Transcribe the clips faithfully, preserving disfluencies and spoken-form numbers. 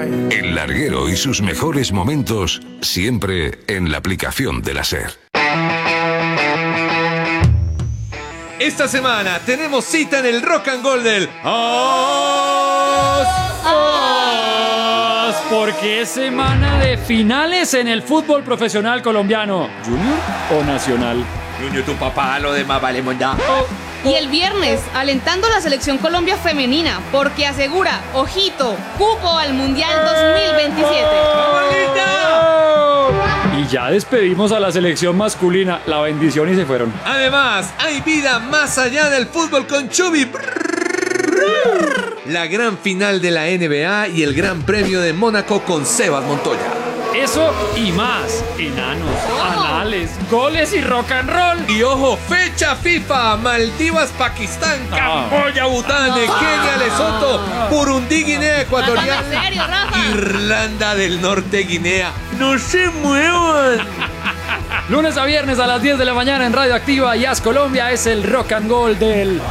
El Larguero y sus mejores momentos siempre en la aplicación de la SER. Esta semana tenemos cita en el Rock and Roll del As. As, porque es semana de finales en el fútbol profesional colombiano. ¿Junior o nacional? Junior, tu papá, lo demás valemos ya. Oh. Y el viernes, alentando a la selección Colombia femenina, porque asegura, ojito, cupo al Mundial dos mil veintisiete. Y ya despedimos a la selección masculina, la bendición y se fueron. Además, hay vida más allá del fútbol con Chubi. La gran final de la N B A y el Gran Premio de Mónaco con Sebas Montoya. Eso y más, enanos, anales, goles y rock and roll. Y ojo, fecha FIFA, Maldivas, Pakistán, Ah. Camboya, Bután, Ah. Kenia, Lesoto, Burundi, Guinea Ecuatorial, Rafa, ¿en serio, Rafa? Irlanda del Norte, Guinea. ¡No se muevan! Lunes a viernes a las diez de la mañana en Radio Activa y As Colombia es el rock and roll del...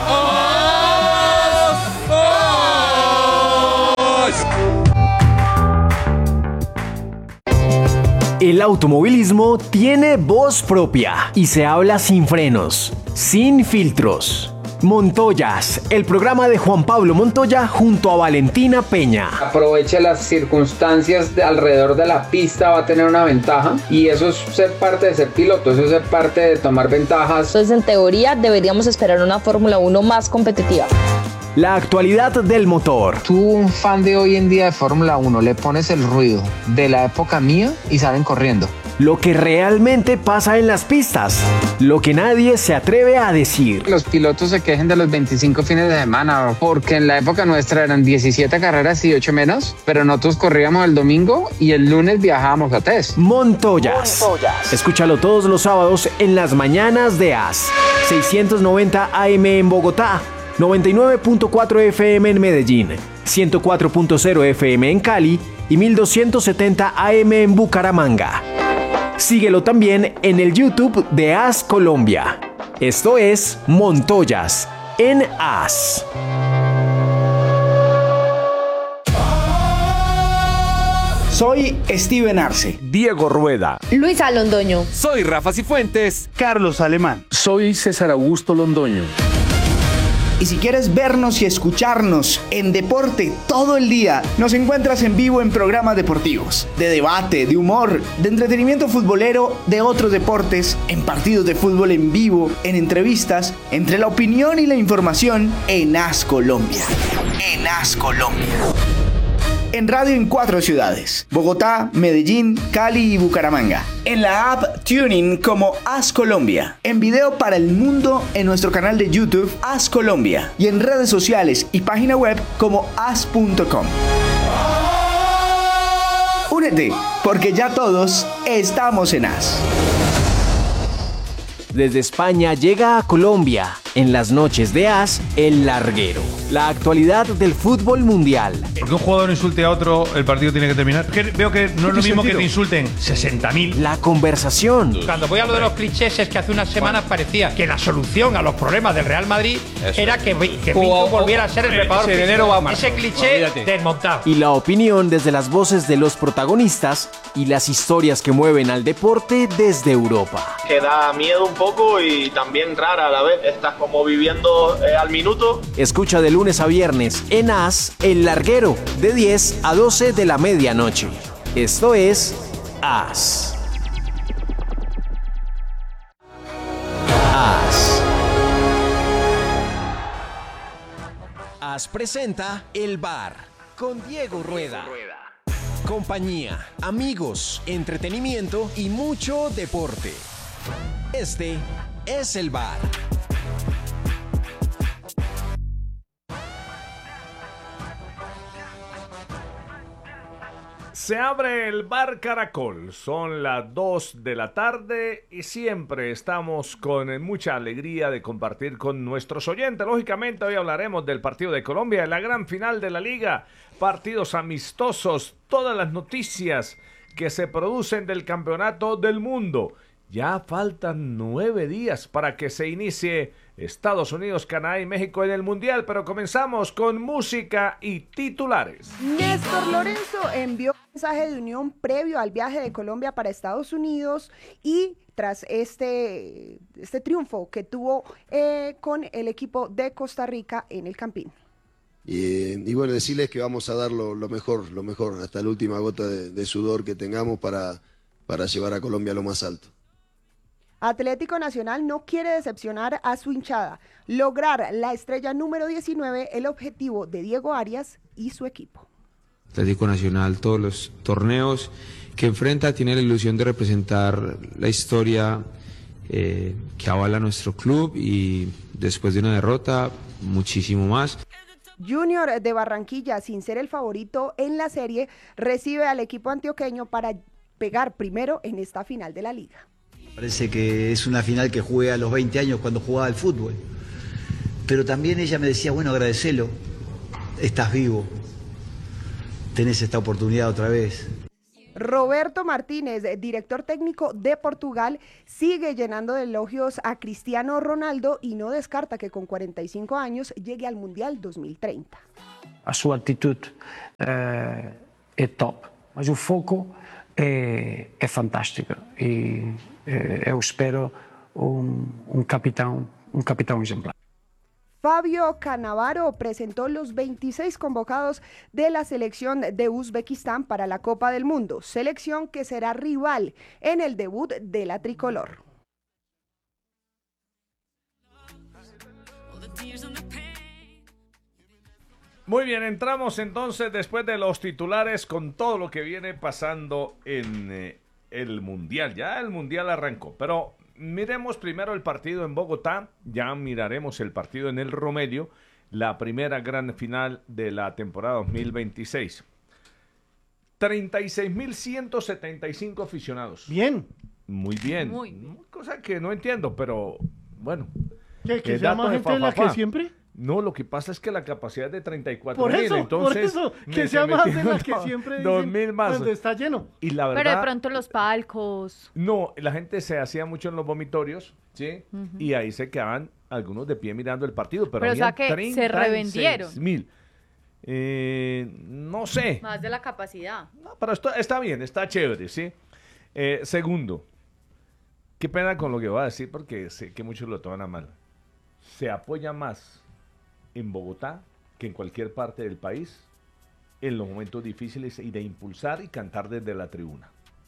El automovilismo tiene voz propia y se habla sin frenos, sin filtros. Montoyas, el programa de Juan Pablo Montoya junto a Valentina Peña. Aproveche las circunstancias de alrededor de la pista, va a tener una ventaja y eso es ser parte de ser piloto, eso es ser parte de tomar ventajas. Entonces, en teoría, deberíamos esperar una Fórmula uno más competitiva. La actualidad del motor. Tú, un fan de hoy en día de Fórmula uno, le pones el ruido de la época mía y salen corriendo. Lo que realmente pasa en las pistas. Lo que nadie se atreve a decir. Los pilotos se quejen de los veinticinco fines de semana porque en la época nuestra eran diecisiete carreras y ocho menos, pero nosotros corríamos el domingo y el lunes viajábamos a test. Montoyas. Montoyas. Escúchalo todos los sábados en las mañanas de As. seiscientos noventa A M en Bogotá, noventa y nueve punto cuatro F M en Medellín, ciento cuatro punto cero F M en Cali y mil doscientos setenta A M en Bucaramanga. Síguelo también en el YouTube de As Colombia. Esto es Montoyas en As. Soy Steven Arce, Diego Rueda, Luisa Londoño. Soy Rafa Cifuentes. Carlos Alemán. Soy César Augusto Londoño. Y si quieres vernos y escucharnos en deporte todo el día, nos encuentras en vivo en programas deportivos, de debate, de humor, de entretenimiento futbolero, de otros deportes, en partidos de fútbol en vivo, en entrevistas, entre la opinión y la información en As Colombia. En As Colombia. En radio en cuatro ciudades: Bogotá, Medellín, Cali y Bucaramanga. En la app Tuning como As Colombia. En video para el mundo en nuestro canal de YouTube As Colombia. Y en redes sociales y página web como as punto com. Únete, porque ya todos estamos en As. Desde España llega a Colombia, en las noches de As, El Larguero. La actualidad del fútbol mundial. Porque un jugador insulte a otro, el partido tiene que terminar. Que veo que no es lo mismo que te insulten sesenta mil. La conversación. Cuando voy a lo de los clichés es que hace unas semanas parecía que la solución a los problemas del Real Madrid Eso. era que, que Pinto volviera a ser el preparador. Ese enero va a marzo. Ese cliché desmontado. Y la opinión desde las voces de los protagonistas y las historias que mueven al deporte desde Europa. Que da miedo un poco y también rara a la vez. Estás como viviendo eh, al minuto. Escucha de lunes a viernes en As, El Larguero, de diez a doce de la medianoche. Esto es As. As. As presenta El Bar con Diego Rueda. Compañía, amigos, entretenimiento y mucho deporte. Este es El Bar. Se abre el Bar Caracol, son las dos de la tarde y siempre estamos con mucha alegría de compartir con nuestros oyentes. Lógicamente hoy hablaremos del partido de Colombia, de la gran final de la Liga, partidos amistosos, todas las noticias que se producen del Campeonato del Mundo. Ya faltan nueve días para que se inicie Estados Unidos, Canadá y México en el Mundial, pero comenzamos con música y titulares. Néstor Lorenzo envió un mensaje de unión previo al viaje de Colombia para Estados Unidos y tras este, este triunfo que tuvo eh, con el equipo de Costa Rica en el Campín. Y, y bueno, decirles que vamos a dar lo, lo mejor, lo mejor, hasta la última gota de, de sudor que tengamos para, para llevar a Colombia a lo más alto. Atlético Nacional no quiere decepcionar a su hinchada, lograr la estrella número diecinueve, el objetivo de Diego Arias y su equipo. Atlético Nacional, todos los torneos que enfrenta, tiene la ilusión de representar la historia eh, que avala nuestro club y después de una derrota, muchísimo más. Junior de Barranquilla, sin ser el favorito en la serie, recibe al equipo antioqueño para pegar primero en esta final de la liga. Parece que es una final que jugué a los veinte años cuando jugaba al fútbol. Pero también ella me decía, bueno, agradecelo, estás vivo, tenés esta oportunidad otra vez. Roberto Martínez, director técnico de Portugal, sigue llenando de elogios a Cristiano Ronaldo y no descarta que con cuarenta y cinco años llegue al Mundial dos mil treinta. A sua atitude uh, é top, mas o foco é, é fantástico e uh, eu espero um, um capitão, um capitão exemplar. Fabio Cannavaro presentó los veintiséis convocados de la selección de Uzbekistán para la Copa del Mundo, selección que será rival en el debut de la tricolor. Muy bien, entramos entonces después de los titulares con todo lo que viene pasando en eh, el Mundial. Ya el Mundial arrancó, pero miremos primero el partido en Bogotá, ya miraremos el partido en el Romelio, la primera gran final de la temporada dos mil veintiséis. treinta y seis mil ciento setenta y cinco aficionados. Bien. Muy bien. Muy. Cosa que no entiendo, pero bueno. ¿Que, que sea más gente de la que siempre? No, lo que pasa es que la capacidad es de treinta y cuatro por mil, eso, entonces... Por eso, que sea más de la que siempre dicen, dos mil más. Donde está lleno. Y la verdad, pero de pronto los palcos... No, la gente se hacía mucho en los vomitorios, ¿sí? Uh-huh. Y ahí se quedaban algunos de pie mirando el partido, pero, pero o sea que se revendieron. mil. Eh, no sé. Más de la capacidad. No, pero esto está bien, está chévere, ¿sí? Eh, segundo, qué pena con lo que voy a decir porque sé que muchos lo toman a mal. Se apoya más en Bogotá que en cualquier parte del país en los momentos difíciles y de impulsar y cantar desde la tribuna.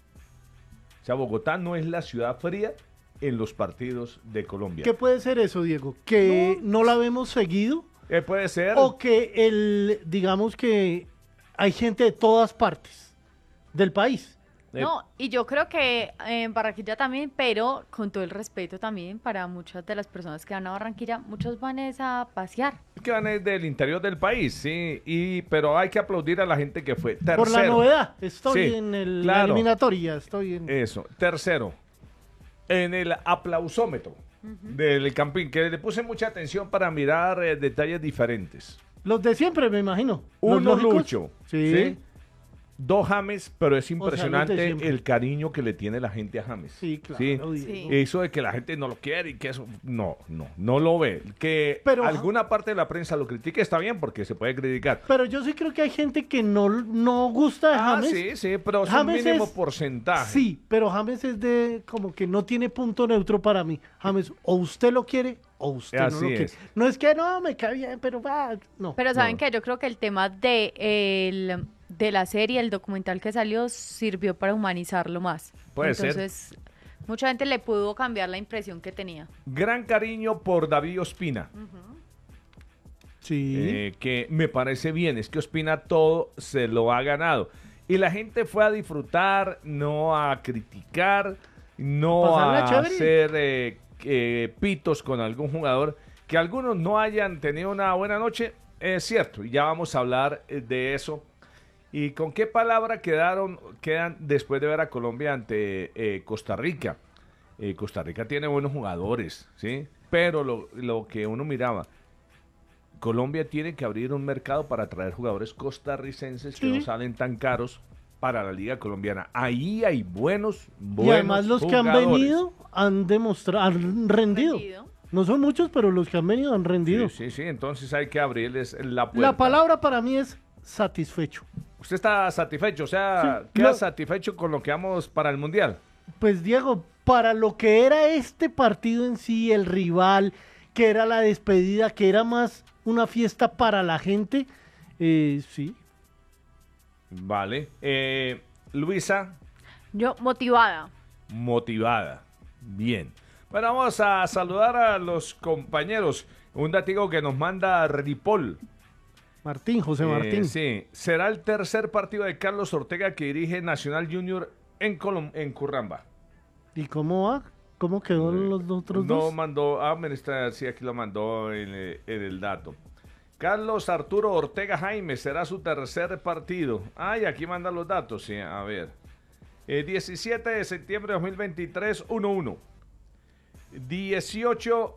O sea, Bogotá no es la ciudad fría en los partidos de Colombia. ¿Qué puede ser eso, Diego? ¿Que no, no la vemos seguido? Eh, puede ser. O que el, digamos que hay gente de todas partes del país. No, y yo creo que en Barranquilla también, pero con todo el respeto también para muchas de las personas que van a Barranquilla, muchos van a pasear. Que van del interior del país, sí, y pero hay que aplaudir a la gente que fue. Tercero. Por la novedad, estoy sí, en el, claro. la eliminatoria, estoy en... Eso, tercero, en el aplausómetro uh-huh. del Campín, que le puse mucha atención para mirar eh, detalles diferentes. Los de siempre, me imagino. Uno Lucho, sí. ¿sí? Dos James, pero es impresionante o sea, el cariño que le tiene la gente a James. Sí, claro. ¿sí? Sí. Eso de que la gente no lo quiere y que eso, no, no, no lo ve. Que pero, alguna parte de la prensa lo critique está bien porque se puede criticar. Pero yo sí creo que hay gente que no, no gusta de ah, James. sí, sí, pero es James un mínimo es, porcentaje. Sí, pero James es de como que no tiene punto neutro para mí. James, o usted lo quiere o usted Así no lo quiere. Es. No es que no, me cae bien, pero va, no. Pero ¿saben no. qué? Yo creo que el tema de el... de la serie, el documental que salió, sirvió para humanizarlo más. Puede Entonces, ser. mucha gente le pudo cambiar la impresión que tenía. Gran cariño por David Ospina. Uh-huh. Sí. Eh, que me parece bien, es que Ospina todo se lo ha ganado. Y la gente fue a disfrutar, no a criticar, no a hacer eh, eh, pitos con algún jugador. Que algunos no hayan tenido una buena noche, es cierto, y ya vamos a hablar de eso. ¿Y con qué palabra quedaron quedan después de ver a Colombia ante eh, Costa Rica? Eh, Costa Rica tiene buenos jugadores, ¿sí? Pero lo, lo que uno miraba, Colombia tiene que abrir un mercado para traer jugadores costarricenses que sí. no salen tan caros para la liga colombiana. Ahí hay buenos, buenos Y además los jugadores. que han venido han demostrado, han rendido. rendido. No son muchos, pero los que han venido han rendido. Sí, sí, sí, entonces hay que abrirles la puerta. La palabra para mí es satisfecho. ¿Usted está satisfecho? O sea, Sí, ¿queda no. satisfecho con lo que vamos para el Mundial? Pues Diego, para lo que era este partido en sí, el rival, que era la despedida, que era más una fiesta para la gente, eh, sí. Vale. Eh, Luisa, Yo, motivada. motivada. Bien. Bueno, vamos a saludar a los compañeros. Un datico que nos manda Ripoll. Martín, José Eh, Martín. sí, será el tercer partido de Carlos Ortega que dirige Nacional Junior en, Colom en Curramba. ¿Y cómo va? ¿Cómo quedó los otros No dos? mandó, ah, ministra, sí, aquí lo mandó en, eh, en el dato. Carlos Arturo Ortega Jaime será su tercer partido. Ay, aquí mandan los datos, sí, a ver. Eh, diecisiete de septiembre de dos mil veintitrés, uno uno. dieciocho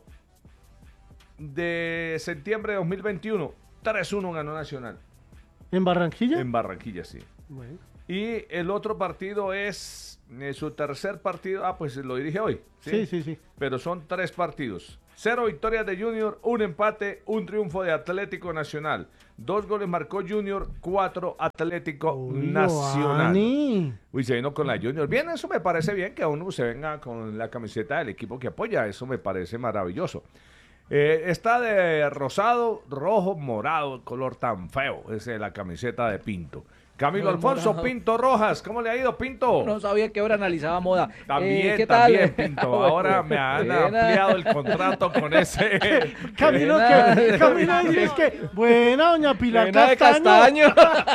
de septiembre de dos mil veintiuno, tres uno ganó Nacional. ¿En Barranquilla? En Barranquilla, sí. Bueno. Y el otro partido es eh, su tercer partido. Ah, pues lo dirige hoy. Sí, sí, sí. Pero son tres partidos. Cero victorias de Junior, un empate, un triunfo de Atlético Nacional. Dos goles marcó Junior, cuatro Atlético Nacional. Giovanni. Uy, se vino con la Junior. Bien, eso me parece bien que uno se venga con la camiseta del equipo que apoya. Eso me parece maravilloso. Eh, está de rosado, rojo, morado, color tan feo. Esa es la camiseta de Pinto. Camilo Muy Alfonso morado. Pinto Rojas, ¿cómo le ha ido, Pinto? No sabía que ahora analizaba moda. También, Eh, ¿qué tal? también, Pinto. Ahora me han Buena. ampliado el contrato con ese. Camilo, Buena. que, Camilo dice es que, buena, doña Pilar Buena de Castaño.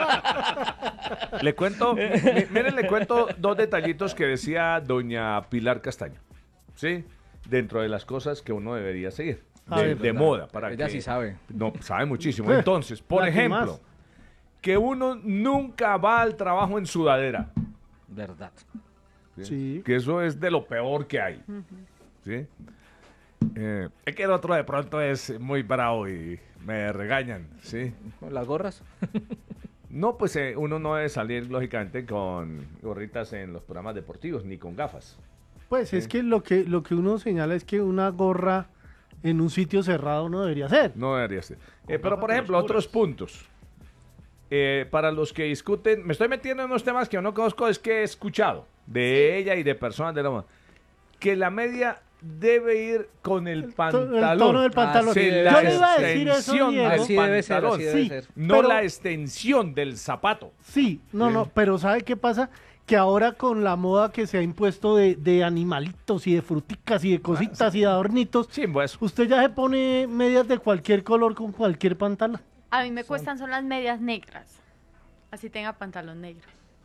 Le cuento, mi- miren, le cuento dos detallitos que decía doña Pilar Castaño. ¿Sí? Dentro de las cosas que uno debería seguir. A De, ver, de ¿verdad? moda. Para Ella que- sí sabe. No, sabe muchísimo. Eh, Entonces, por la que ejemplo, más. que uno nunca va al trabajo en sudadera. Verdad. Sí. Que eso es de lo peor que hay. ¿Sí? Eh, es que el otro de pronto es muy bravo y me regañan, ¿sí? ¿Las gorras? No, pues eh, uno no debe salir, lógicamente, con gorritas en los programas deportivos, ni con gafas. Pues es que lo que lo que uno señala es que una gorra en un sitio cerrado no debería ser. No debería ser. Eh, pero, por ejemplo, otros puntos. Eh, para los que discuten, me estoy metiendo en unos temas que yo no conozco, es que he escuchado de ella y de personas de la moda, que la media debe ir con el pantalón. el tono del pantalón. Sí, Yo la le iba a decir eso, extensión Diego. del Así debe ser, pantalón. así debe Sí, ser. No pero- la extensión del zapato. Sí, no, no, pero ¿sabe qué pasa? Que ahora con la moda que se ha impuesto de, de animalitos y de fruticas y de cositas y de adornitos, Sí, pues. usted ya se pone medias de cualquier color con cualquier pantalón. A mí me cuestan son las medias negras. Así tenga pantalón negro.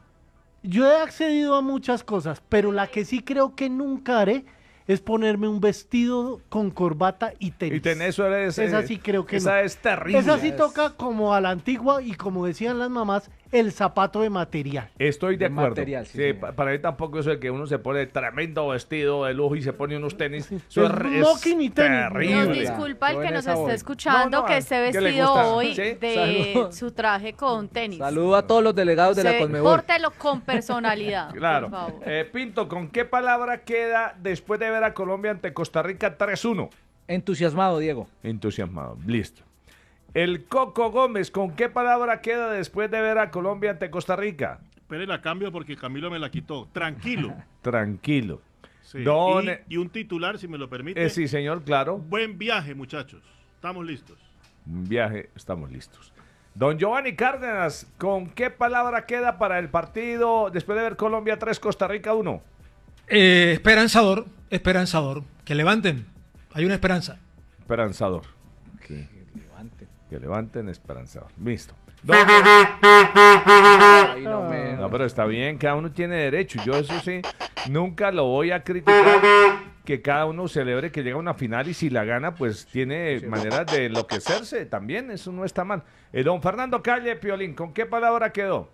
Yo he accedido a muchas cosas, pero la que sí creo que nunca haré es ponerme un vestido con corbata y tenis. Y tenés eso es, Esa eh, sí creo que esa no. es terrible. Esa sí toca como a la antigua y como decían las mamás, el zapato de material. Estoy de De acuerdo. material, sí, Sí, señor. pa- para mí tampoco eso de que uno se pone tremendo vestido de lujo y se pone unos tenis. Eso Es es, smoking y tenis. Nos terrible. disculpa el Yo que en nos esa esté voy. escuchando No, no, que esté ¿qué le vestido gusta? hoy ¿Sí? de Salud. su traje con tenis. Saludo a todos los delegados de la Se- Conmebol. Pórtelo con personalidad, Claro. por favor. Eh, Pinto, ¿con qué palabra queda después de ver a Colombia ante Costa Rica tres uno? Entusiasmado, Diego. Entusiasmado. Listo. El Coco Gómez, ¿con qué palabra queda después de ver a Colombia ante Costa Rica? Espere la cambio porque Camilo me la quitó. Tranquilo. Tranquilo. Sí. Don- Y, y un titular, si me lo permite. Eh, sí, señor, claro. Buen viaje, muchachos. Estamos listos. Un viaje, estamos listos. Don Giovanni Cárdenas, ¿con qué palabra queda para el partido después de ver Colombia tres, Costa Rica uno? Eh, esperanzador, esperanzador. Que levanten. Hay una esperanza. Esperanzador. Que levanten. Que levanten, esperanzador. Listo. Ay, no me- No, pero está bien, cada uno tiene derecho. Yo eso sí, nunca lo voy a criticar, que cada uno celebre que llega a una final y si la gana, pues tiene maneras de enloquecerse también, eso no está mal. Eh, don Fernando Calle, Piolín, ¿con qué palabra quedó?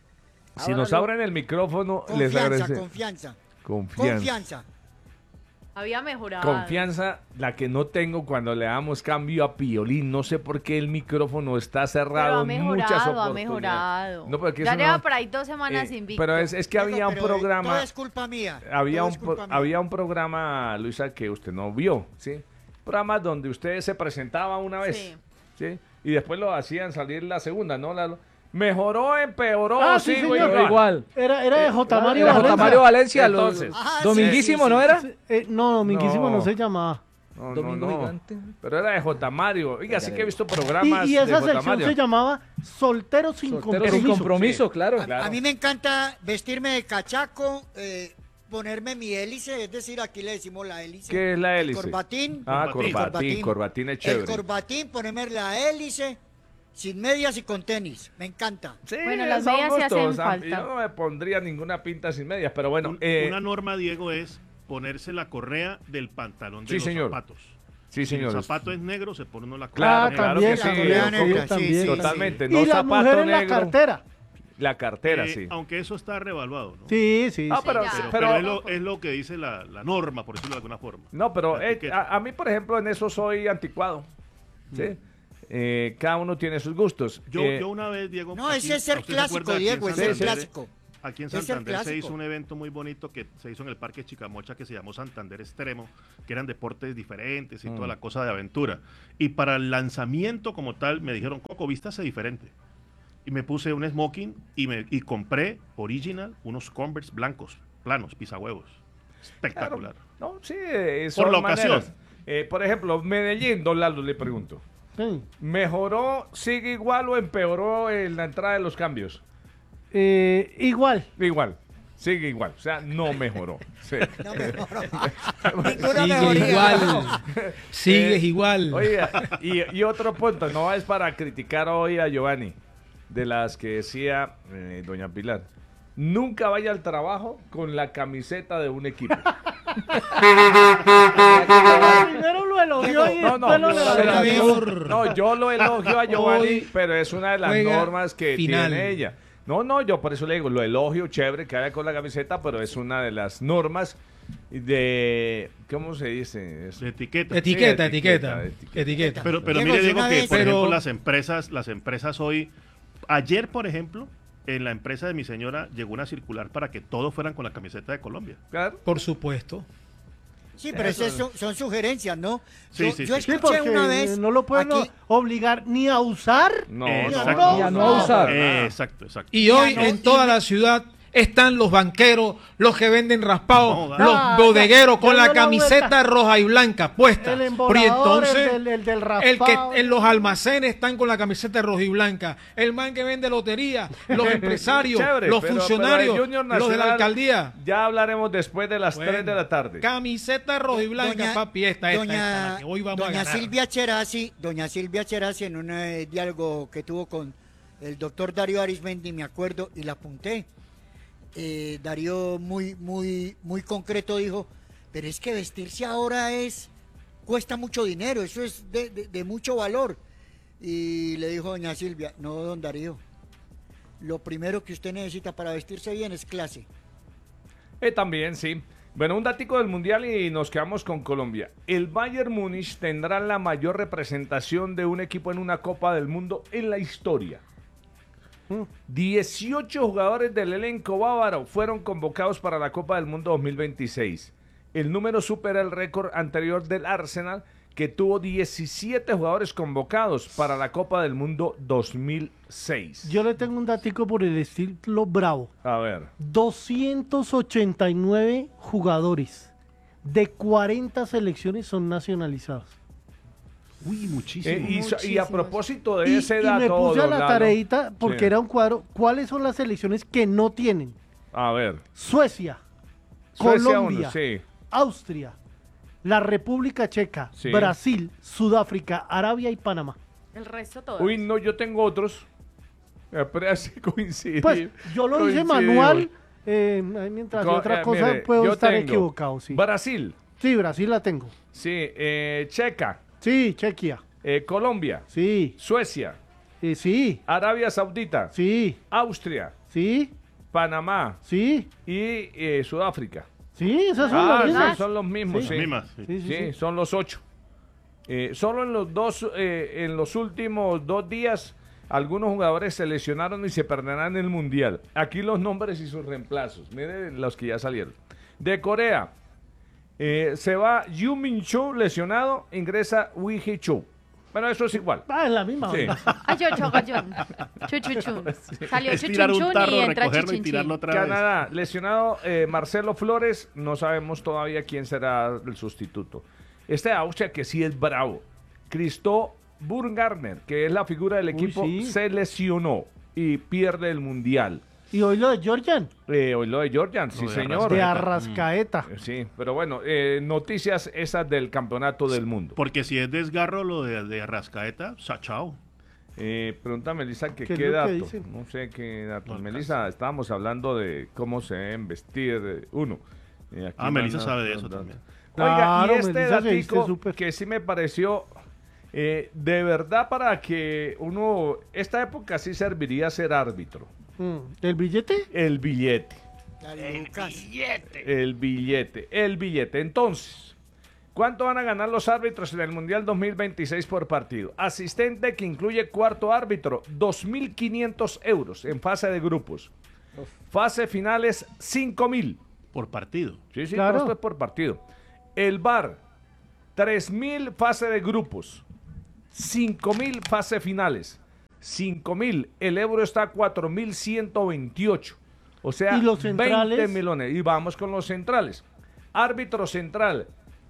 Si nos Ábralo. abren el micrófono, les Confianza, agradece. confianza. Confianza. Confianza. Había mejorado. Confianza, la que no tengo cuando le damos cambio a Piolín. No sé por qué el micrófono está cerrado. Pero ha en muchas mejorado, ha oportunidades. mejorado. No, porque ya eso lleva no- por ahí dos semanas eh, invicto. Pero es, es que había un pero, eh, programa. todo es culpa mía. Había todo un, es culpa pro- mía. había un programa, Luisa, que usted no vio, ¿sí? Programa donde usted se presentaba una vez, Sí. ¿sí? Y después lo hacían salir la segunda, ¿no? La, mejoró, empeoró, Ah, sí, sigo señor. igual. Era, era de J. Mario Era J. Valencia. Mario Valencia, lo- Entonces, Dominguísimo, ¿no era? Eh, no, Dominguísimo no, No. se llamaba. No, Domingo no, no. Gigante. Pero era de J. Mario. Oiga, sí que he visto Y, programas y de esa J. sección Mario. se llamaba Soltero sin Soltero compromiso. sin compromiso, claro. A mí me encanta vestirme de cachaco, eh, ponerme mi hélice, es decir, aquí le decimos la hélice. ¿Qué es la El hélice? corbatín. Ah, El corbatín, corbatín es chévere. El corbatín, ponerme la hélice, sin medias y con tenis. Me encanta. Sí, Bueno, las son medias sí hacen gustos. A mí falta. Yo no me pondría ninguna pinta sin medias, pero bueno. Un- eh, una norma, Diego, es ponerse la correa del pantalón de Sí, los señor. zapatos. Sí, Si señor. el zapato es negro, se pone uno la Claro, correa claro negra. que sí. la correa yo- negra, también. sí, sí, Totalmente. sí. No y la zapato mujer en la negro. cartera. La cartera, Eh, sí. Aunque eso está revaluado, ¿no? Sí, sí. Ah, sí. pero, ya. Pero, pero- pero es, lo, es lo que dice la, la norma, por decirlo de alguna forma. no, pero La eh, etiqueta. a, a mí, por ejemplo, en eso soy anticuado. ¿Sí? Eh, cada uno tiene sus gustos. Yo, Eh, yo una vez, Diego. No, aquí- ese es ser ¿usted se clásico, acuerda aquí en Diego, ese es Santander? clásico. Aquí en Es el Santander se clásico. hizo un evento muy bonito que se hizo en el Parque Chicamocha que se llamó Santander Extremo, que eran deportes diferentes y Mm. toda la cosa de aventura. Y para el lanzamiento como tal me dijeron, Coco, vístase diferente. Y me puse un smoking y, me, y compré original unos Converse blancos, planos, pisahuevos. Espectacular. no, sí, eh, Por son la ocasión. maneras. Eh, por ejemplo, Medellín, don Lalo, le pregunto. Sí. ¿Mejoró, sigue igual o empeoró en la entrada de los cambios? Eh, igual. Igual, sigue igual, o sea, no mejoró. Sí. No mejoró. Sigue mejoría. igual. Sigues Eh, igual. Oye, y, y otro punto, no es para criticar hoy a Giovanni, de las que decía eh, doña Pilar. Nunca vaya al trabajo con la camiseta de un equipo. Primero lo elogió y No, no, después lo pero- levantó. no, yo lo elogio a Giovanni, Hoy pero es una de las juega normas que final. tiene ella. No, no, yo por eso le digo, lo elogio, chévere, que vaya con la camiseta, pero es una de las normas de... ¿Cómo se dice eso? De etiqueta. Etiqueta, Sí, etiqueta. etiqueta, Etiqueta. Pero, pero Diego, mire, si digo una que, vez- por Pero- ejemplo, las empresas, las empresas hoy, ayer, por ejemplo, en la empresa de mi señora llegó una circular para que todos fueran con la camiseta de Colombia. Claro. Por supuesto. Sí, pero esas son, son sugerencias, ¿no? Sí, yo sí, yo sí. Sí, escuché porque una vez. no lo pueden aquí- obligar ni a usar. No, Eh, no, exacto. no, Y a no no, usar. para nada. Eh, exacto, exacto. Y hoy no, en y toda me- la ciudad están los banqueros, los que venden raspados, No, los ah, bodegueros ya, con ya la dio la camiseta vuelta. roja y blanca puesta. El Pero y embolador, entonces, el del- el del el que raspado. en los almacenes están con la camiseta roja y blanca, el man que vende lotería, los empresarios, Chévere, los pero- funcionarios, pero el Junior los de la Nacional, alcaldía. Ya hablaremos después de las Bueno, tres de la tarde. Camiseta roja y blanca, Doña- papi, esta, esta, doña, esta, la que hoy vamos doña a ganar. Silvia Cherasi, doña Silvia Cherasi en un eh, diálogo que tuvo con el doctor Darío Arismendi, me acuerdo, y la apunté. Eh, Darío muy, muy, muy concreto dijo, pero es que vestirse ahora es, cuesta mucho dinero, eso es de, de- de mucho valor. Y le dijo doña Silvia, no, don Darío, lo primero que usted necesita para vestirse bien es clase. Eh, también, sí. Bueno, un datico del Mundial y nos quedamos con Colombia. El Bayern Múnich tendrá la mayor representación de un equipo en una Copa del Mundo en la historia. dieciocho jugadores del elenco bávaro fueron convocados para la Copa del Mundo dos mil veintiséis. El número supera el récord anterior del Arsenal, que tuvo diecisiete jugadores convocados para la Copa del Mundo dos mil seis. Yo le tengo un datico por el estilo bravo. A ver. doscientos ochenta y nueve jugadores de cuarenta selecciones son nacionalizados. Uy, muchísimo. Eh, y, so- y a Muchísimas. propósito de Y, ese y dato, me puse a don la Lalo, tareita porque sí. era un cuadro. ¿Cuáles son las selecciones que no tienen? A ver. Suecia, Suecia Colombia, uno, sí. Austria, la República Checa, Sí. Brasil, Sudáfrica, Arabia y Panamá. El resto todo. Uy, no, yo tengo otros. Eh, Pero así coincidir. Pues yo lo hice coincidimos. manual. eh, mientras Co- de otra eh, cosa mire, puedo yo estar tengo equivocado. Sí. Brasil. Sí, Brasil la tengo. Sí, eh, Checa. Sí, Chequia. eh, Colombia. Sí. Suecia. Eh, sí. Arabia Saudita. Sí. Austria. Sí. Panamá. Sí. Y eh, Sudáfrica. Sí, esas son ah, las mismas. no, son los mismos, Sí. sí. Las mismas, Sí, sí. Sí, sí, sí. son los ocho. Eh, solo en los dos, eh, en los últimos dos días, algunos jugadores se lesionaron y se perderán el Mundial. Aquí los nombres y sus reemplazos. Miren los que ya salieron. De Corea, eh, se va Yu Min Cho lesionado, ingresa Wee Hee Cho. Bueno, eso es igual. Ah, es la misma. Sí. Ay, yo, yo, yo. Chu, chu, chu. Salió Es chu, tirar chun, un chun tarro, y entra recogerlo y chichinchin. tirarlo otra vez. Canadá, lesionado eh, Marcelo Flores, no sabemos todavía quién será el sustituto. Este de Austria que sí es bravo. Christoph Burgarner, que es la figura del equipo, sí. se lesionó y pierde el Mundial. Y hoy lo de Georgian, Eh, hoy lo de Georgian, sí Lo de señor. de Arrascaeta. Arrascaeta. Eh, Sí, pero bueno, eh, noticias esas del campeonato del mundo. Porque si es desgarro lo de, de Arrascaeta, sa- chao. Eh, pregunta Melissa que ¿Qué qué, es lo que dato. dice? No sé qué dato. No Melissa, estábamos hablando de cómo se deben vestir eh, uno. Y aquí Ah, Melissa mandan sabe de los eso datos. también. Oiga, Claro, y este Melissa se viste datico súper. que sí me pareció eh, de verdad para que uno, esta época sí serviría ser árbitro. Mm, ¿El billete? El billete. El billete. El billete. El billete. Entonces, ¿cuánto van a ganar los árbitros en el Mundial dos mil veintiséis por partido? Asistente que incluye cuarto árbitro, dos mil quinientos euros en fase de grupos. Fase finales, cinco mil. Por partido. Sí, sí, Claro. todo esto es por partido. El V A R, tres mil fase de grupos, cinco mil fase finales, cinco mil. El euro está a cuatro mil ciento veintiocho. O sea, ¿Y los centrales? veinte millones. Y vamos con los centrales. Árbitro central,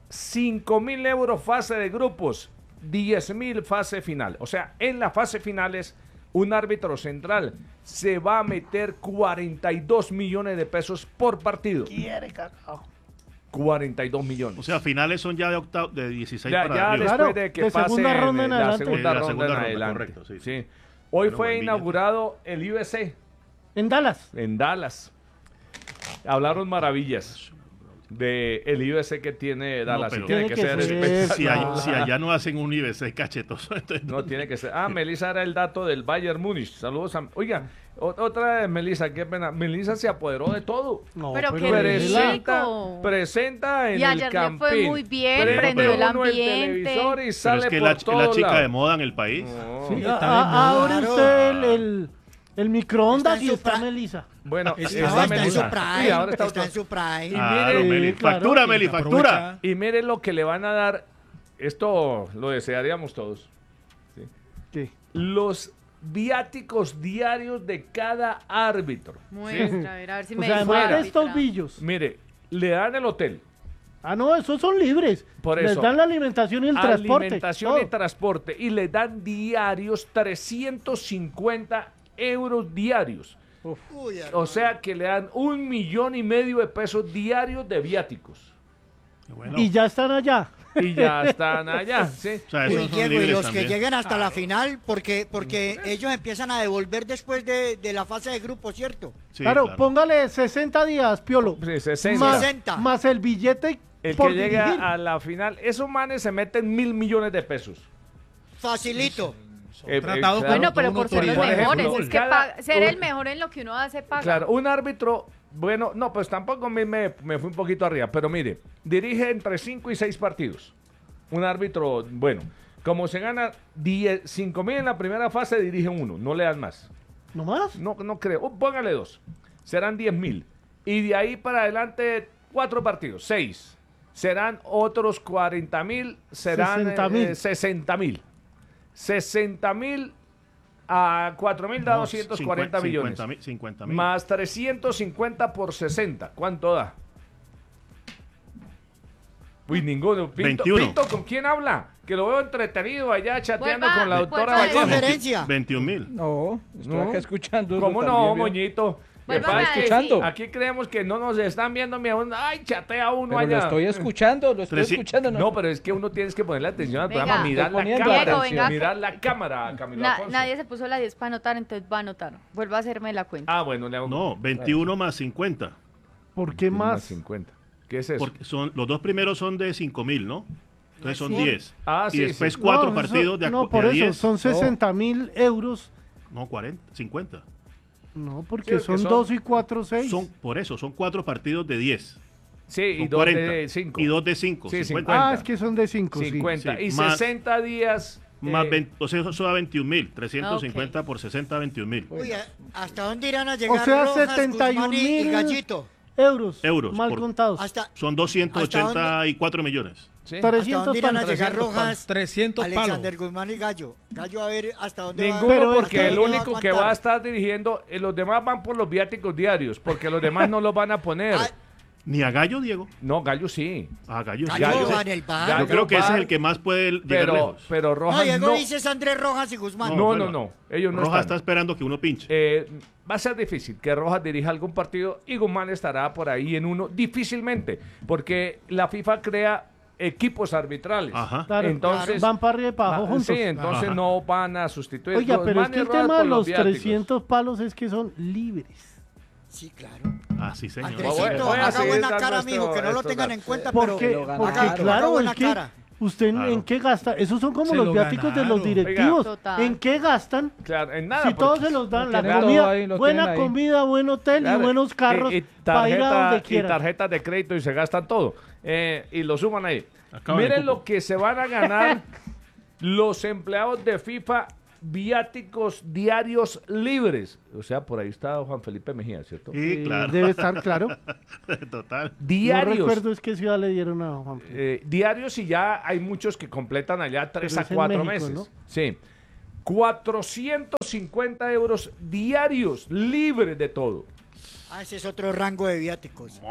cinco mil euros fase de grupos, diez mil fase final. O sea, en la fase finales, un árbitro central se va a meter cuarenta y dos millones de pesos por partido. Quiere, cacao. cuarenta y dos millones. O sea, finales son ya de octavo, de dieciséis ya, para ya arriba. después Claro, de que de pase segunda ronda en la adelante. segunda Sí, la ronda segunda en ronda, adelante. correcto, sí. Sí. Hoy Bueno, fue buen inaugurado el U S A En Dallas. en Dallas. Hablaron maravillas de el U S A que tiene Dallas. pero- y tiene que, Tiene que ser ser. espectacular. Si, allá, si allá no hacen un I B C cachetoso, entonces No, tiene que ser. Ah, Melissa era el dato del Bayern Múnich. Saludos a... Oiga, o- otra vez Melissa, qué pena. Melissa se apoderó de todo. No, Pero qué presenta, rico. presenta en Y el ayer le fue campín. muy bien, Prende prendió el uno ambiente. televisor y Pero sale es que por la, todo la chica lado. de moda en el país. No. Sí, está a- de a- moda. abre Claro. usted el, el, el microondas Está en y su está pra- Melissa. Bueno, Es- está No, está en Melissa. su prime. Sí, ahora está está otro. en su prime. Y Claro, mire, Meli. claro. Factura, Meli, factura. Aprovecha. Y mire lo que le van a dar. Esto lo desearíamos todos. ¿sí? ¿Qué? Los viáticos diarios de cada árbitro. ¿sí? Muestra, a ver, a ver si O me sea, dice además la de estos árbitra. billos. Mire, le dan el hotel. Ah, no, esos son libres. Por Les eso. dan la alimentación y el transporte. Alimentación y todo. transporte. Y le dan diarios trescientos cincuenta euros diarios. Uy, O sea que le dan un millón y medio de pesos diarios de viáticos. Bueno, Y ya están allá. Y ya están allá. ¿sí? o sea, Uy, esos son Diego, y libres los también. que lleguen hasta la final, porque porque ellos empiezan a devolver después de, de la fase de grupo, ¿cierto? Sí, claro, claro. póngale sesenta días, Piolo. Sí, sesenta. Más, sesenta. más el billete El por que llega dirigir. a la final, esos manes se meten mil millones de pesos. Facilito. Eh, eh, tratados claro. Bueno, pero por ser los Por ejemplo, mejores. Es que cada- pa- ser un- el mejor en lo que uno hace paga. Claro, un árbitro, bueno, no, pues tampoco me, me, me fui un poquito arriba, pero mire, dirige entre cinco y seis partidos. Un árbitro, bueno, como se gana cinco mil en la primera fase, dirige uno, no le dan más. ¿No más? No, no creo, oh, póngale dos, serán diez mil. Y de ahí para adelante, cuatro partidos, seis. Serán otros cuarenta mil, serán sesenta mil. eh, sesenta mil. sesenta mil a cuatro mil da No, doscientos cuarenta millones. cincuenta mil, cincuenta mil. Más trescientos cincuenta por sesenta. ¿Cuánto da? Uy, ninguno. Pinto, veintiuno. Pinto, ¿con quién habla? Que lo veo entretenido allá chateando Vuelva, con la doctora vuelva a Vallejo. decir. Conferencia. veintiún mil. No, estoy ¿No? acá escuchando. ¿Cómo eso no, también, veo. moñito? ¿Qué Vuélvame pasa? a Es que decir. Aquí creemos que no nos están viendo, mi aún. Ay, chatea uno Pero lo allá. estoy escuchando, lo estoy Treci- escuchando. No, pero es que uno tienes que ponerle atención al Venga. programa, mirar Estoy la poniendo cámara. Diego, venga. Mirar la cámara, Camilo Na- Alfonso. nadie se puso la diez para anotar, entonces va a anotar. Vuelva a hacerme la cuenta. Ah, bueno, le hago. No, veintiuno más cincuenta. ¿Por qué más? cincuenta. ¿Qué es eso? Porque son, los dos primeros son de cinco mil, ¿no? Entonces son Sí. diez. Ah, sí, y después sí. cuatro No, partidos de, No, acu- por de eso, diez. son sesenta mil euros. No, cuarenta, cincuenta. No, Sí, porque porque son son- dos y cuatro, seis. Son, por eso, son cuatro partidos de diez. Sí, y Son dos cuarenta. de cinco. Y dos de cinco. Sí, cincuenta. Ah, es que son de cinco. sí. cincuenta. sí. Y Más- sesenta días. Más eh, veinte, o sea, eso da veintiún mil. trescientos cincuenta por sesenta, veintiún mil. Uy, ¿a- ¿hasta dónde irán a llegar O sea, Rojas, setenta y un Guzmán y, y mil Gallito? euros. Euros. Mal por- contados. Hasta, Son doscientos ochenta y cuatro millones. sí. ¿Hasta trescientos dónde irán a palos. llegar trescientos Rojas, palos. trescientos palos. Alexander Guzmán y Gallo? Gallo, a ver hasta dónde va. Ninguno, Pero porque es que- el ¿dónde único que aguantar? va a estar dirigiendo, eh, los demás van por los viáticos diarios, porque los demás no los van a poner. Ah, Ni a Gallo, Diego. No, Gallo sí. A Gallo, sí. Gallo Ese- va en el bar. Yo Gallo creo que ese va, es el que más puede llegar Pero, lejos. pero No, Rojas Diego no. dices Andrés Rojas y Guzmán. No, no, bueno. no. Ellos no Rojas está están. esperando que uno pinche. Eh, va a ser difícil que Rojas dirija algún partido y Guzmán estará por ahí en uno difícilmente, porque la FIFA crea equipos arbitrales. Ajá. Claro, Entonces van para arriba y para abajo va- juntos. Sí, entonces Ajá. no van a sustituir. Oiga, pero es Guzmán que y el Rojas tema por de los viáticos. trescientos palos es que son libres. Sí, claro. Ah, sí, señor. Andresito, Voy a- voy a haga seguir buena dando cara, esto- amigo, que no lo estos tengan datos. en cuenta, pero Porque, lo porque ganaron. haga claro, buena es que cara. usted en- Claro. en qué gasta, esos son como Se los lo viáticos de los ganaron. directivos. Oiga. Total. ¿En qué gastan? Claro, en nada. Si todos porque- se los dan, Lo la tienen todo comida, ahí, lo buena tienen ahí. comida, buen hotel Claro, y buenos carros y, y para ir a tarjeta- donde y quieran. tarjetas de crédito y se gastan todo. Eh, y lo suman ahí. Acaban el Miren cupo. lo que se van a ganar los empleados de FIFA, viáticos diarios libres. O sea, por ahí está Juan Felipe Mejía, ¿cierto? Sí, Eh, claro. Debe estar claro. Total. No Diarios. recuerdo es qué ciudad le dieron a Juan Felipe. Eh, diarios y ya hay muchos que completan allá tres Pero a es en cuatro México, meses. ¿no? Sí. cuatrocientos cincuenta euros diarios, libres de todo. Ah, ese es otro rango de viáticos.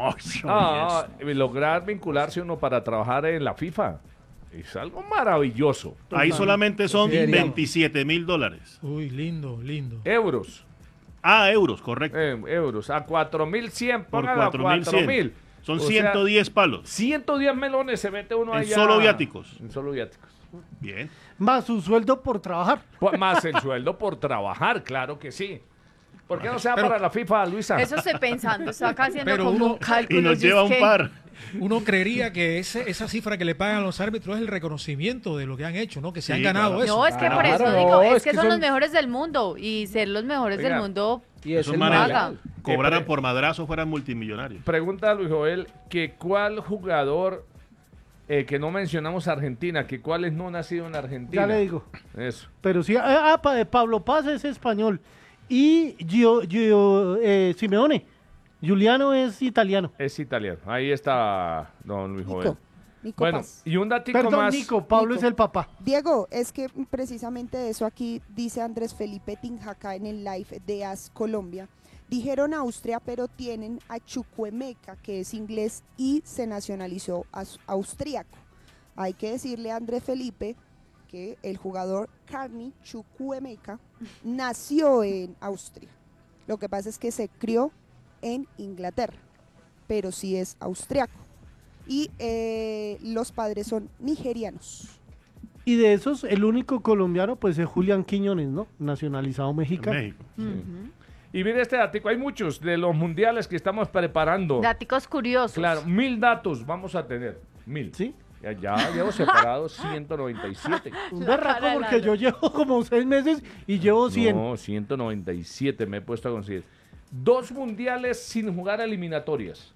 Ah, y lograr vincularse uno para trabajar en la FIFA es algo maravilloso. Ahí solamente son Sí, sería. veintisiete mil dólares. Uy, lindo, lindo. Euros. Ah, euros, correcto. Eh, euros. A cuatro mil cien, Por póngalo a cuatro mil cuatro cien. mil. Son O sea, ciento diez palos. ciento diez melones se mete uno En allá. solo viáticos. En solo viáticos. Bien. Más su sueldo por trabajar. Pues más el sueldo por trabajar, claro que sí. ¿Por qué no se va Pero- para la FIFA, Luisa? Eso estoy pensando, está acá haciendo Pero como uno- un cálculo. Y nos yo lleva es un que- par. Uno creería que ese, esa cifra que le pagan a los árbitros es el reconocimiento de lo que han hecho, ¿no? Que se Sí, han ganado claro. eso. No, es que por eso Claro, digo, no, es, es que, que son, son- los mejores del mundo y ser los mejores Oiga, del mundo. Y es Esos el manes, paga. cobraran Eh, por madrazo, fueran multimillonarios. Pregunta a Luis Joel que cuál jugador eh, que no mencionamos Argentina, que cuáles no han nacido en Argentina. Ya le digo. Eso. Pero sí, ah, ah, pa- eh, Pablo Paz es español. Y Gio, Gio, eh, Simeone, Giuliano es italiano. Es italiano. Ahí está don Luis Joel. Nico, Nico Bueno, Paz. y un datico Perdón, más. Nico, Pablo Nico. es el papá. Diego, es que precisamente de eso aquí dice Andrés Felipe Tinjacá en el live de A S Colombia. Dijeron Austria, pero tienen a Chukwuemeka, que es inglés y se nacionalizó as- austriaco. Hay que decirle a Andrés Felipe que el jugador Carni Chukwuemeka nació en Austria. Lo que pasa es que se crió en Inglaterra, pero sí es austriaco. Y eh, los padres son nigerianos. Y de esos, el único colombiano, pues es Julián Quiñones, ¿no? Nacionalizado mexicano. México. Y mire este datico, hay muchos de los mundiales que estamos preparando. Daticos curiosos. Claro, mil datos vamos a tener. Mil. Sí. Ya, ya llevo separados ciento noventa y siete. Un La berraco cara de porque Lalo. yo llevo como seis meses y llevo cien. No, ciento noventa y siete me he puesto a conseguir. Dos mundiales sin jugar eliminatorias.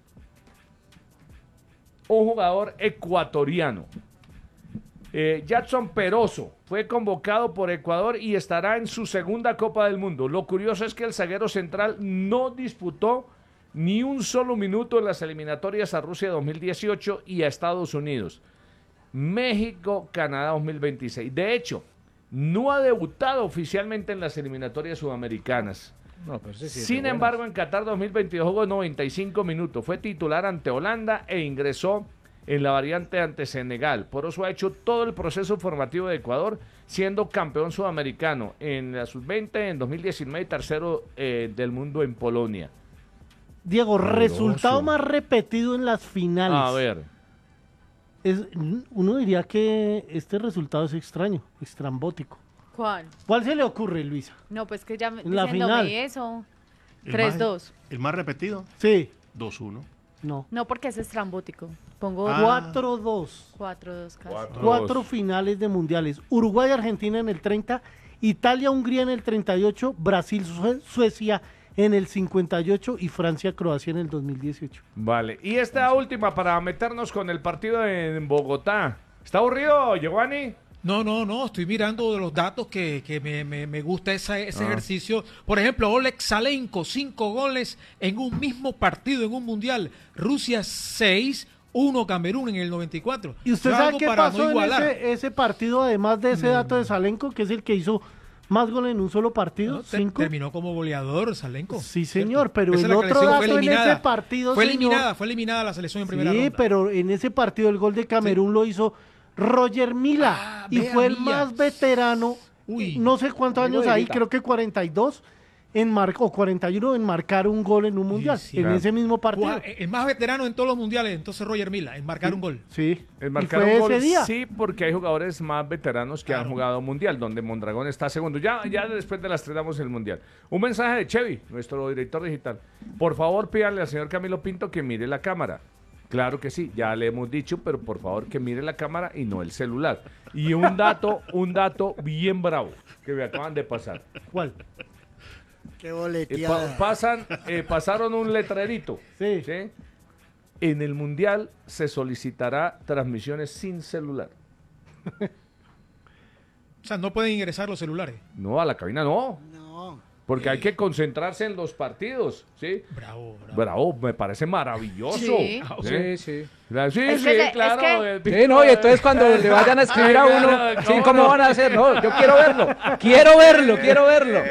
Un jugador ecuatoriano. Eh, Jackson Peroso fue convocado por Ecuador y estará en su segunda Copa del Mundo. Lo curioso es que el zaguero central no disputó ni un solo minuto en las eliminatorias a Rusia dos mil dieciocho y a Estados Unidos. México, Canadá dos mil veintiséis. De hecho, no ha debutado oficialmente en las eliminatorias sudamericanas. No, pero ese sí es Sin de embargo, en Qatar dos mil veintidós jugó noventa y cinco minutos. Fue titular ante Holanda e ingresó en la variante ante Senegal. Por eso ha hecho todo el proceso formativo de Ecuador, siendo campeón sudamericano en la sub veinte en dos mil diecinueve y tercero eh, del mundo en Polonia. Diego, Curioso. resultado más repetido en las finales. A ver, Es, uno diría que este resultado es extraño, estrambótico. ¿Cuál? ¿Cuál se le ocurre, Luisa? No, pues que ya me- En la diciéndome final. eso. El tres más- dos. El más repetido, Sí, dos uno. no. No, porque ese es estrambótico. Pongo Ah. cuatro dos. cuatro dos casi. Cuatro. Cuatro Dos. finales de mundiales. Uruguay, Argentina en el treinta, Italia, Hungría en el treinta y ocho, Brasil, Sue- Suecia en el cincuenta y ocho y Francia-Croacia en el dos mil dieciocho. Vale, y esta última para meternos con el partido en Bogotá. ¿Está aburrido, Giovanni? No, no, no, estoy mirando los datos que, que me, me, me gusta esa, ese Ah. ejercicio. Por ejemplo, Oleg Salenko, cinco goles en un mismo partido, en un mundial. Rusia seis, uno Camerún en el noventa y cuatro. ¿Y usted Eso es sabe algo qué para pasó no en igualar. ese, ese partido, además de ese dato de Salenko, que es el que hizo más goles en un solo partido? No, te- ¿Cinco? terminó como goleador Salenko. Sí, señor, pero Esa es el la otro selección dato fue en eliminada. ese partido, Fue señor, eliminada, fue eliminada la selección en primera sí, ronda. pero en ese partido el gol de Camerún lo hizo Roger Mila y vea, fue el Milla. más veterano, no sé cuántos Amigo años de ahí, Guita. creo que cuarenta y dos en mar o cuarenta y uno en marcar un gol en un mundial, sí. en Claro. ese mismo partido. Guau, el más veterano en todos los mundiales, entonces Roger Mila, en marcar un gol. Sí. El Y marcar fue un gol, ese día. sí, porque hay jugadores más veteranos que han jugado mundial, donde Mondragón está segundo. Ya, ya después de las tres damos el mundial. Un mensaje de Chevy, nuestro director digital. Por favor, pídale al señor Camilo Pinto que mire la cámara. Claro que sí, ya le hemos dicho, pero por favor que mire la cámara y no el celular. Y un dato, un dato bien bravo que me acaban de pasar. ¿Cuál? Qué Eh, boleteada. pa- pasan, eh, pasaron un letrerito. Sí. ¿sí? En el mundial se solicitará transmisiones sin celular. O sea, no pueden ingresar los celulares. No, a la cabina no. No. Porque hay que concentrarse en los partidos, ¿sí? Bravo, bravo. Bravo, me parece maravilloso. Sí. Sí, sí. La- Sí, Es sí, que se- claro. es que- eh, Sí, no, y entonces cuando le vayan a escribir a uno, sí, ¿cómo van a hacer? No, yo quiero verlo. Quiero verlo, quiero verlo.